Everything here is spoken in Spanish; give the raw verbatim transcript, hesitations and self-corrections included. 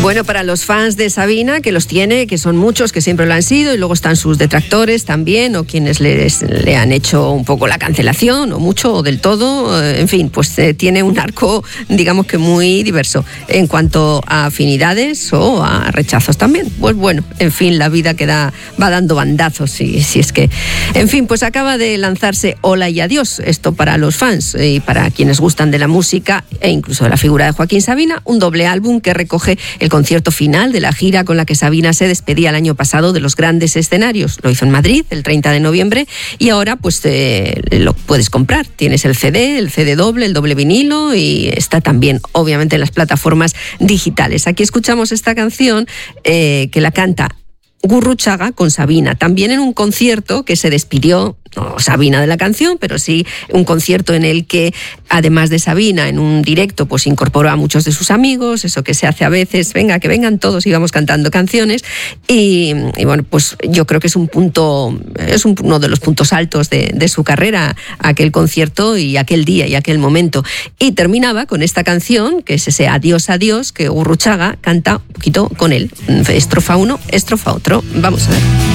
Bueno, para los fans de Sabina, que los tiene, que son muchos, que siempre lo han sido, y luego están sus detractores también, o quienes les, le han hecho un poco la cancelación, o mucho, o del todo, eh, en fin, pues eh, tiene un arco, digamos que muy diverso, en cuanto a afinidades o a rechazos también. Pues bueno, en fin, la vida que da, va dando bandazos, si, si es que... En fin, pues acaba de lanzarse Hola y Adiós, esto para los fans y para quienes gustan de la música e incluso de la figura de Joaquín Sabina, un doble álbum que recoge el concierto final de la gira con la que Sabina se despedía el año pasado de los grandes escenarios. Lo hizo en Madrid el treinta de noviembre y ahora pues eh, lo puedes comprar. Tienes el C D, el C D doble, el doble vinilo y está también obviamente en las plataformas digitales. Aquí escuchamos esta canción eh, que la canta Gurruchaga con Sabina, también en un concierto que se despidió, no Sabina de la canción, pero sí un concierto en el que, además de Sabina, en un directo, pues incorporó a muchos de sus amigos, eso que se hace a veces, venga, que vengan todos y vamos cantando canciones, y, y bueno, pues yo creo que es un punto, es un, uno de los puntos altos de, de su carrera, aquel concierto y aquel día y aquel momento. Y terminaba con esta canción, que es ese Adiós, Adiós, que Gurruchaga canta un poquito con él, estrofa uno, estrofa otro. Vamos a ver.